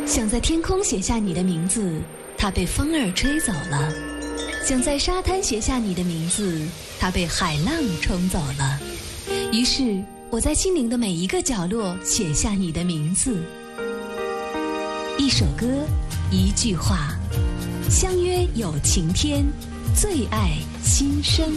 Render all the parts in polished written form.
想在天空写下你的名字，它被风儿吹走了；想在沙滩写下你的名字，它被海浪冲走了。于是我在心灵的每一个角落写下你的名字。一首歌，一句话，相约有晴天，最爱心声。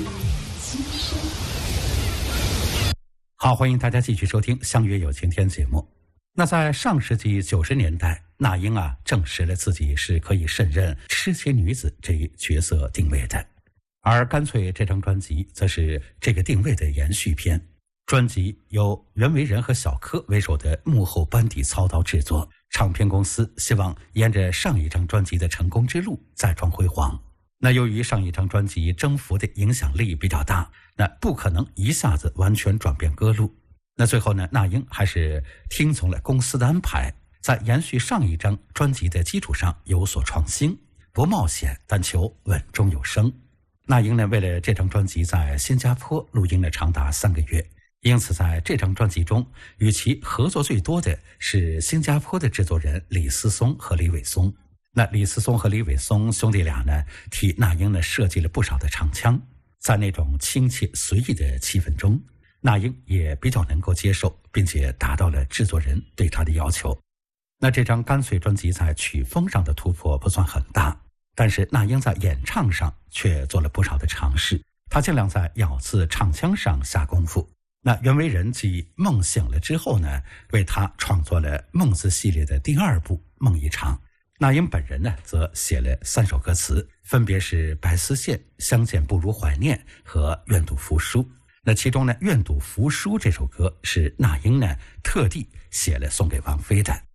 好，欢迎大家继续收听《相约有晴天》节目。那在上世纪90年代，那英证实了自己是可以胜任痴情女子这一角色定位的，而干脆这张专辑则是这个定位的延续篇。专辑由袁惟仁和小柯为首的幕后班底操刀制作，唱片公司希望沿着上一张专辑的成功之路再创辉煌。那由于上一张专辑征服的影响力比较大，那不可能一下子完全转变歌路。那最后呢，那英还是听从了公司的安排，在延续上一张专辑的基础上有所创新，不冒险但求稳中有升。那英呢，为了这张专辑在新加坡录音了长达3个月，因此在这张专辑中与其合作最多的是新加坡的制作人李思松和李伟松。那李思松和李伟松兄弟俩呢，替那英呢设计了不少的唱腔，在那种亲切随意的气氛中，那英也比较能够接受，并且达到了制作人对他的要求。那这张干脆专辑在曲风上的突破不算很大，但是那英在演唱上却做了不少的尝试，他尽量在咬字唱腔上下功夫。那袁惟仁继《梦醒了》之后呢，为他创作了《梦》字系列的第2部《梦一场》。那英本人呢，则写了3首歌词，分别是《白丝线》、《相见不如怀念》和《愿赌服输》。那其中呢，《愿赌服输》这首歌是那英呢特地写了送给王菲的。